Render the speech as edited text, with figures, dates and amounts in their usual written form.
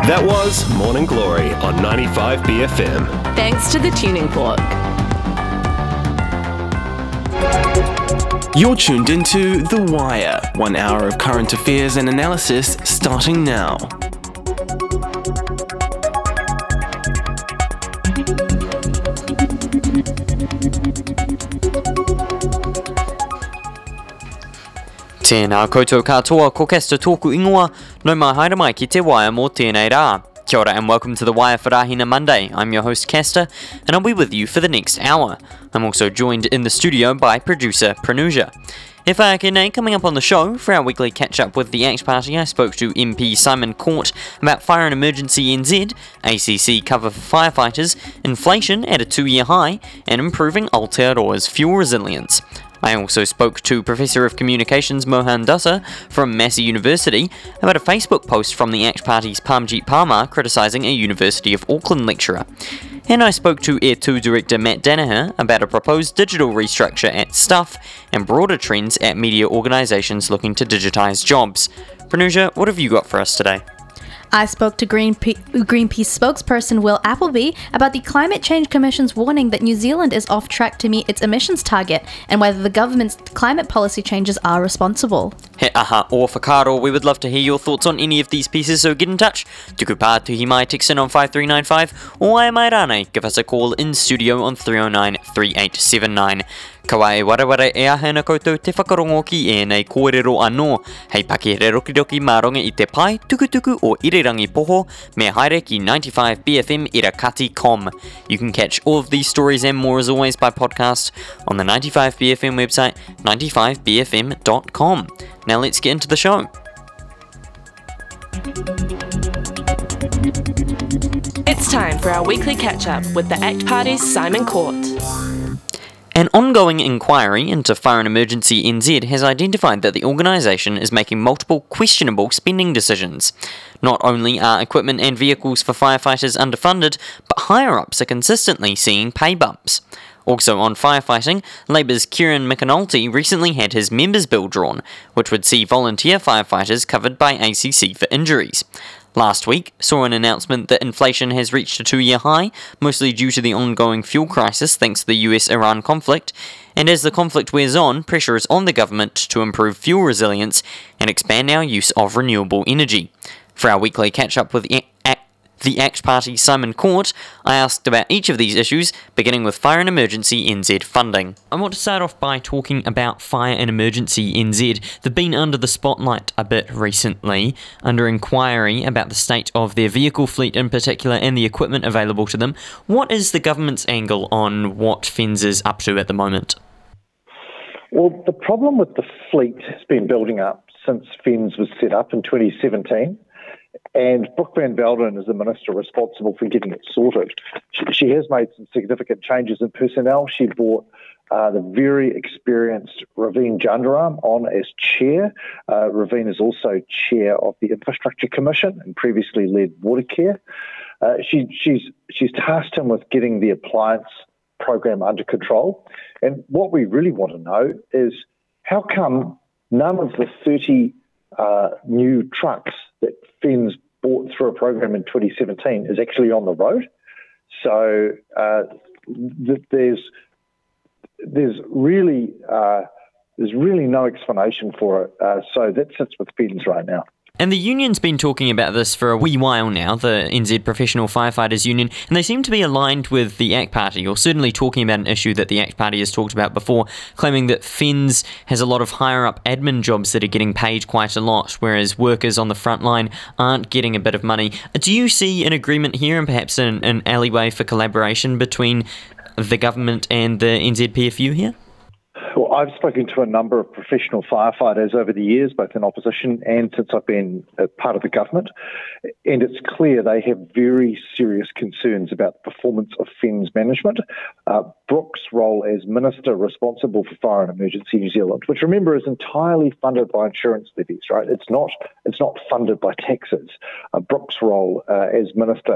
That was Morning Glory on 95BFM. Thanks to the Tuning Fork. You're tuned into The Wire, 1 hour of current affairs and analysis starting now. Tēnā koutou katoa, ko Kesta tōku ingoa, no mai haere mai ki te Wire mō tēnei rā. Kia ora and welcome to the Wire for Rahina Monday. I'm your host Kesta, and I'll be with you for the next hour. I'm also joined in the studio by producer Pranuja. E whaakenei, coming up on the show, for our weekly catch-up with the ACT Party, I spoke to MP Simon Court about Fire and Emergency NZ, ACC cover for firefighters, inflation at a 2-year high, and improving Aotearoa's fuel resilience. I also spoke to Professor of Communications Mohan Dasa from Massey University about a Facebook post from the ACT Party's Parmjit Parmar criticising a University of Auckland lecturer. And I spoke to Air2 Director Matt Danaher about a proposed digital restructure at Stuff and broader trends at media organisations looking to digitise jobs. Pranuja, what have you got for us today? I spoke to Greenpeace spokesperson Will Appleby about the Climate Change Commission's warning that New Zealand is off track to meet its emissions target and whether the government's climate policy changes are responsible. He aha o whakaro, we would love to hear your thoughts on any of these pieces, so get in touch. Tuku pā tuhi mai, text in on 5395, or ai mai rānei, give us a call in studio on 309 3879. Kawa e warawara e ahana koutou te whakarongo ki e nei kōrero anō, hei pake re rokiroki māronga i te pai tukutuku o Irirangi Poho, me haere ki 95BFM Irakati.com. You can catch all of these stories and more as always by podcast on the 95BFM website, 95BFM.com. Now let's get into the show. It's time for our weekly catch-up with the ACT Party's Simon Court. An ongoing inquiry into Fire and Emergency NZ has identified that the organisation is making multiple questionable spending decisions. Not only are equipment and vehicles for firefighters underfunded, but higher-ups are consistently seeing pay bumps. Also on firefighting, Labour's Kieran McAnulty recently had his members' bill drawn, which would see volunteer firefighters covered by ACC for injuries. Last week saw an announcement that inflation has reached a 2-year high, mostly due to the ongoing fuel crisis thanks to the US-Iran conflict, and as the conflict wears on, pressure is on the government to improve fuel resilience and expand our use of renewable energy. For our weekly catch-up with the ACT Party's Simon Court, I asked about each of these issues, beginning with Fire and Emergency NZ funding. I want to start off by talking about Fire and Emergency NZ. They've been under the spotlight a bit recently, under inquiry about the state of their vehicle fleet in particular and the equipment available to them. What is the government's angle on what FENZ is up to at the moment? Well, the problem with the fleet has been building up since FENZ was set up in 2017. And Brooke Van Velden is the minister responsible for getting it sorted. She has made some significant changes in personnel. She brought the very experienced Raveen Jandaram on as chair. Raveen is also chair of the Infrastructure Commission and previously led Watercare. She's tasked him with getting the appliance program under control. And what we really want to know is how come none of the 30 new trucks that FENZ bought through a program in 2017 is actually on the road. So there's really no explanation for it. So that sits with FENZ right now. And the union's been talking about this for a wee while now, the NZ Professional Firefighters Union, and they seem to be aligned with the ACT Party, or certainly talking about an issue that the ACT Party has talked about before, claiming that FENZ has a lot of higher-up admin jobs that are getting paid quite a lot, whereas workers on the front line aren't getting a bit of money. Do you see an agreement here and perhaps an alleyway for collaboration between the government and the NZPFU here? Well, I've spoken to a number of professional firefighters over the years, both in opposition and since I've been a part of the government, and it's clear they have very serious concerns about the performance of FENZ management. Brooke's role as Minister responsible for Fire and Emergency New Zealand, which remember is entirely funded by insurance levies, right? It's not funded by taxes. Brooke's role as Minister